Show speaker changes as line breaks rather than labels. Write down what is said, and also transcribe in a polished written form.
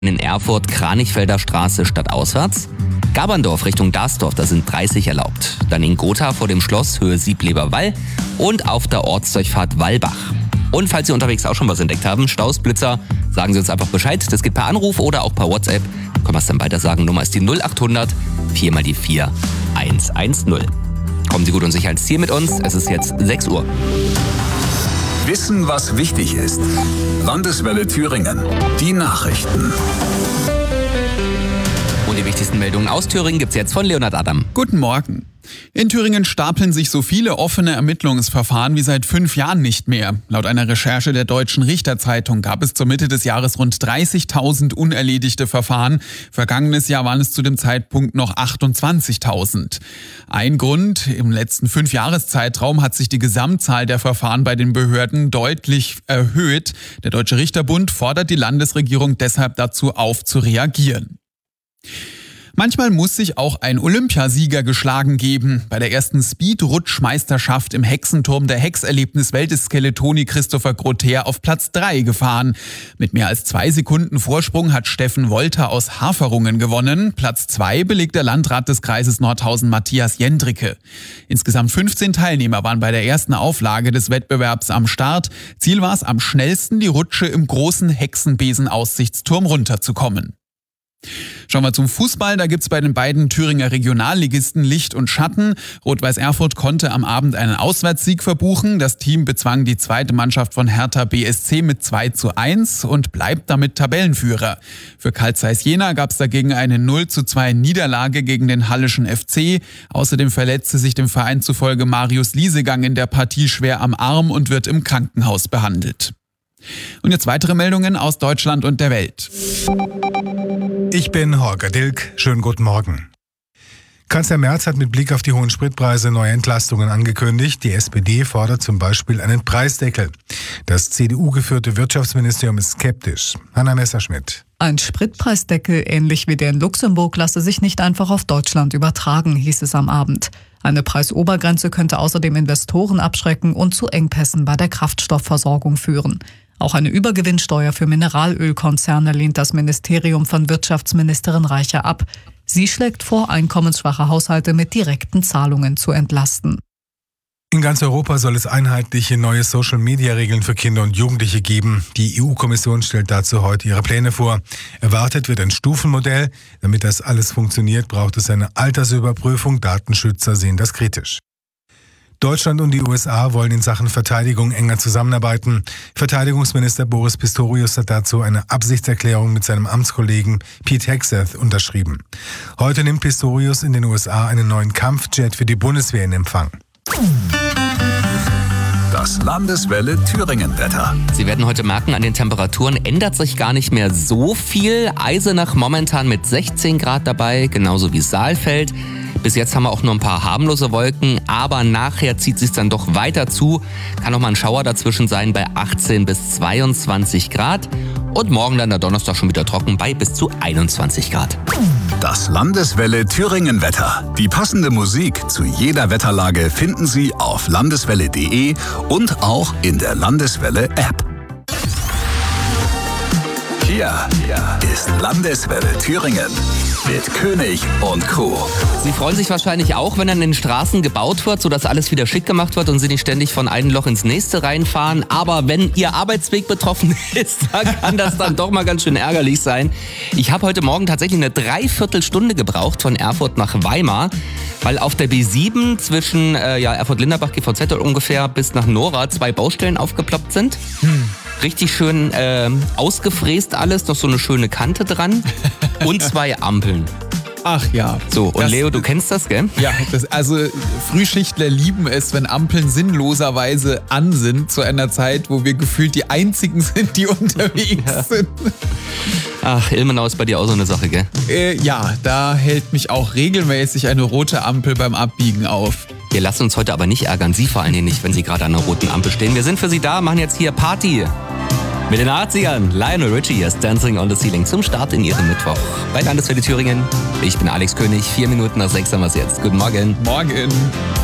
In Erfurt, Kranichfelder Straße stadtauswärts. Gaberndorf Richtung Darsdorf, da sind 30 erlaubt. Dann in Gotha vor dem Schloss, Höhe Siebleber Wall und auf der Ortsdurchfahrt Wallbach. Und falls Sie unterwegs auch schon was entdeckt haben, Staus, Blitzer, sagen Sie uns einfach Bescheid. Das geht per Anruf oder auch per WhatsApp. Können wir es dann weiter sagen. Nummer ist die 0800 4 mal die 4 110. Kommen Sie gut und sicher ins Ziel mit uns. Es ist jetzt 6 Uhr.
Wissen, was wichtig ist. Landeswelle Thüringen. Die Nachrichten.
Und die wichtigsten Meldungen aus Thüringen gibt's jetzt von Leonhard Adam.
Guten Morgen. In Thüringen stapeln sich so viele offene Ermittlungsverfahren wie seit 5 Jahren nicht mehr. Laut einer Recherche der Deutschen Richterzeitung gab es zur Mitte des Jahres rund 30.000 unerledigte Verfahren. Vergangenes Jahr waren es zu dem Zeitpunkt noch 28.000. Ein Grund: im letzten 5-Jahres-Zeitraum hat sich die Gesamtzahl der Verfahren bei den Behörden deutlich erhöht. Der Deutsche Richterbund fordert die Landesregierung deshalb dazu auf, zu reagieren. Manchmal muss sich auch ein Olympiasieger geschlagen geben. Bei der ersten Speed-Rutschmeisterschaft im Hexenturm der Hexerlebniswelt ist Skeletoni Christopher Grother auf Platz 3 gefahren. Mit mehr als 2 Sekunden Vorsprung hat Steffen Wolter aus Haferungen gewonnen. Platz 2 belegt der Landrat des Kreises Nordhausen Matthias Jendricke. Insgesamt 15 Teilnehmer waren bei der ersten Auflage des Wettbewerbs am Start. Ziel war es, am schnellsten die Rutsche im großen Hexenbesen-Aussichtsturm runterzukommen. Schauen wir zum Fußball. Da gibt's bei den beiden Thüringer Regionalligisten Licht und Schatten. Rot-Weiß Erfurt konnte am Abend einen Auswärtssieg verbuchen. Das Team bezwang die zweite Mannschaft von Hertha BSC mit 2:1 und bleibt damit Tabellenführer. Für Carl Zeiss Jena gab's dagegen eine 0:2 Niederlage gegen den Hallischen FC. Außerdem verletzte sich dem Verein zufolge Marius Liesegang in der Partie schwer am Arm und wird im Krankenhaus behandelt. Und jetzt weitere Meldungen aus Deutschland und der Welt.
Ich bin Holger Dilk. Schönen guten Morgen. Kanzler Merz hat mit Blick auf die hohen Spritpreise neue Entlastungen angekündigt. Die SPD fordert zum Beispiel einen Preisdeckel. Das CDU-geführte Wirtschaftsministerium ist skeptisch. Hanna Messerschmidt.
Ein Spritpreisdeckel, ähnlich wie der in Luxemburg, lasse sich nicht einfach auf Deutschland übertragen, hieß es am Abend. Eine Preisobergrenze könnte außerdem Investoren abschrecken und zu Engpässen bei der Kraftstoffversorgung führen. Auch eine Übergewinnsteuer für Mineralölkonzerne lehnt das Ministerium von Wirtschaftsministerin Reicher ab. Sie schlägt vor, einkommensschwache Haushalte mit direkten Zahlungen zu entlasten.
In ganz Europa soll es einheitliche neue Social-Media-Regeln für Kinder und Jugendliche geben. Die EU-Kommission stellt dazu heute ihre Pläne vor. Erwartet wird ein Stufenmodell. Damit das alles funktioniert, braucht es eine Altersüberprüfung. Datenschützer sehen das kritisch. Deutschland und die USA wollen in Sachen Verteidigung enger zusammenarbeiten. Verteidigungsminister Boris Pistorius hat dazu eine Absichtserklärung mit seinem Amtskollegen Pete Hegseth unterschrieben. Heute nimmt Pistorius in den USA einen neuen Kampfjet für die Bundeswehr in Empfang.
Das Landeswelle Thüringen-Wetter.
Sie werden heute merken, an den Temperaturen ändert sich gar nicht mehr so viel. Eisenach momentan mit 16 Grad dabei, genauso wie Saalfeld. Bis jetzt haben wir auch nur ein paar harmlose Wolken, aber nachher zieht es sich dann doch weiter zu. Kann auch mal ein Schauer dazwischen sein bei 18 bis 22 Grad. Und morgen dann der Donnerstag schon wieder trocken bei bis zu 21 Grad.
Das Landeswelle Thüringen-Wetter. Die passende Musik zu jeder Wetterlage finden Sie auf landeswelle.de und auch in der Landeswelle-App. Hier ist Landeswelle Thüringen mit König und Co.
Sie freuen sich wahrscheinlich auch, wenn an den Straßen gebaut wird, sodass alles wieder schick gemacht wird und Sie nicht ständig von einem Loch ins nächste reinfahren. Aber wenn Ihr Arbeitsweg betroffen ist, dann kann das dann doch mal ganz schön ärgerlich sein. Ich habe heute Morgen tatsächlich eine Dreiviertelstunde gebraucht von Erfurt nach Weimar, weil auf der B7 zwischen Erfurt-Linderbach, GVZ ungefähr bis nach Nora 2 Baustellen aufgeploppt sind. Richtig schön ausgefräst alles, noch so eine schöne Kante dran und 2 Ampeln.
Ach ja.
So, und Leo, du kennst das, gell?
Ja, also Frühschichtler lieben es, wenn Ampeln sinnloserweise an sind, zu einer Zeit, wo wir gefühlt die Einzigen sind, die unterwegs sind.
Ach, Ilmenau ist bei dir auch so eine Sache, gell?
Ja, da hält mich auch regelmäßig eine rote Ampel beim Abbiegen auf.
Wir lassen uns heute aber nicht ärgern, Sie vor allen Dingen nicht, wenn Sie gerade an einer roten Ampel stehen. Wir sind für Sie da, machen jetzt hier Party. Mit den 80ern, Lionel Richie ist Dancing on the Ceiling zum Start in Ihrem Mittwoch. Bei Landeswelle Thüringen, ich bin Alex König, 4 Minuten nach 6 haben wir es jetzt. Guten Morgen.
Morgen.